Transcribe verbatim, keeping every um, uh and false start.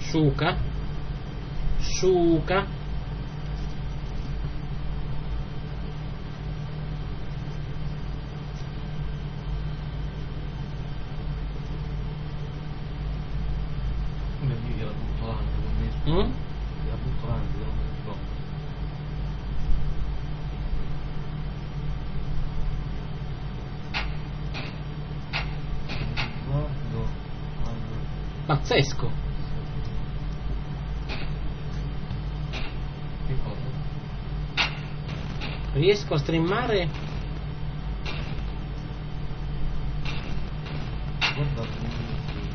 Suca. Suca. Come gliela butto avanti, Mm? gliela butto avanti, non no. Guardo. Pazzesco. Che cosa? Riesco a streamare